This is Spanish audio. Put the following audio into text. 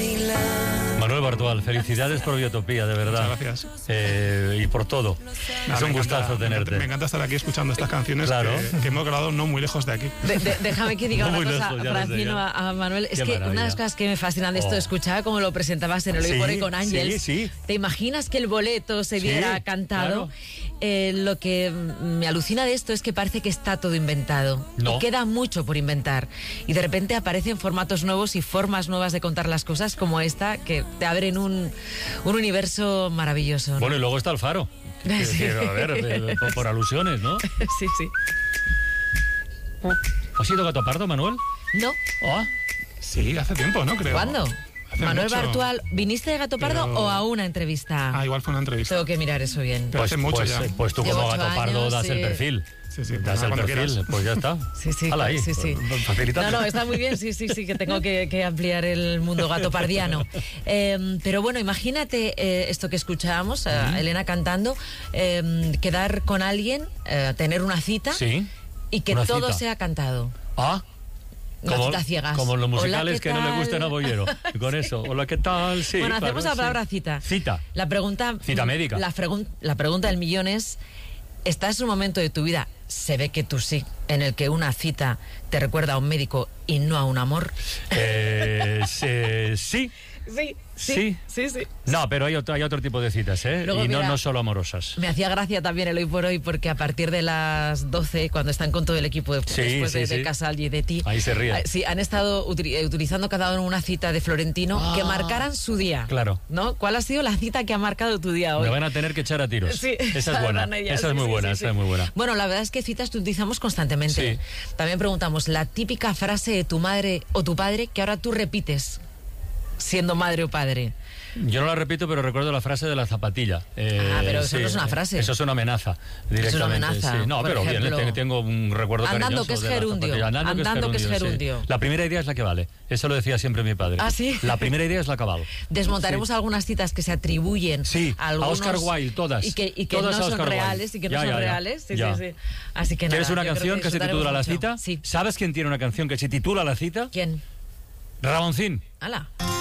Manuel Bartual, felicidades por Biotopía, de verdad. Muchas gracias. Y por todo. Es un gustazo tenerte. Me encanta estar aquí escuchando estas canciones Claro. que hemos grabado no muy lejos de aquí. Déjame que diga No una muy cosa, lejos, ya lo sé, Francino, ya. a Manuel. Es Qué que maravilla. una de las cosas que me fascinan de esto, escuchaba como lo presentabas en el Hoy por Hoy con Ángels. Sí. ¿Te imaginas que el boleto se diera cantado? Claro. Lo que me alucina de esto es que parece que está todo inventado. No. Y queda mucho por inventar. Y de repente aparecen formatos nuevos y formas nuevas de contar las cosas como esta, que te abren un universo maravilloso, ¿no? Bueno, y luego está el Faro. Sí. A ver, por alusiones, ¿no? Sí, sí. ¿Has sido Gato Pardo, Manuel? No. Ah, Sí, hace tiempo, ¿no? Creo. ¿Cuándo? Hace Manuel mucho. Bartual, ¿viniste de Gato Pardo Pero- o a una entrevista? Igual fue una entrevista. Tengo que mirar eso bien. Pero hace mucho ya. Pues tú Llevo como 8 Gato Pardo años, das sí. el perfil. Sí, pues Das el cuando perfil, quieras. pues ya está. Sí, Hala ahí. sí. Facilitando. No, está muy bien, sí, que tengo que ampliar el mundo gatopardiano. Pero bueno, imagínate esto que escuchábamos, a Elena cantando, quedar con alguien, tener una cita Sí. y que Una todo cita. sea cantado. Ah. Una cita a ciegas. Como los Hola, musicales ¿qué que no le tal? gusten a Bollero. Y con eso, hola, ¿qué tal? Sí, Bueno, hacemos claro, la palabra sí. cita. Cita. La pregunta... Cita médica. La pregunta del millón es, ¿estás en un momento de tu vida, se ve que tú sí, en el que una cita te recuerda a un médico y no a un amor? Sí. Sí. No, pero hay otro tipo de citas, ¿eh? Luego, y mira, no solo amorosas. Me hacía gracia también el Hoy por Hoy porque a partir de las 12, cuando están con todo el equipo después de Casal y de ti, Ahí se ríe. sí, han estado utilizando cada uno una cita de Florentino que marcaran su día. Claro. ¿No? ¿Cuál ha sido la cita que ha marcado tu día hoy? Me van a tener que echar a tiros. Sí, Esa es buena. sabrán ellas, Esa es muy sí, buena, sí, esa sí. es muy buena. Bueno, la verdad es que citas te utilizamos constantemente. Sí. También preguntamos la típica frase de tu madre o tu padre que ahora tú repites siendo madre o padre. Yo no la repito, pero recuerdo la frase de la zapatilla. Pero eso no es una frase. Eso es una amenaza, directamente. Es una amenaza, Sí. No, por pero ejemplo, bien, tengo un recuerdo andando cariñoso que es de la gerundio. zapatilla. Andando que es sí. gerundio. La primera idea es la que vale. Eso lo decía siempre mi padre. ¿Ah, sí? La primera idea es la que vale. Desmontaremos algunas citas que se atribuyen a algunos, Oscar Wilde, todas. y que Todas no a son Oscar reales Wilde. y que no Ya, son ya. reales. Sí. Así que ¿Quieres nada, una yo creo canción que se titula disfrutaremos La mucho. cita? Sí. ¿Sabes quién tiene una canción que se titula La cita? ¿Quién? Ramoncín. ¡Hala!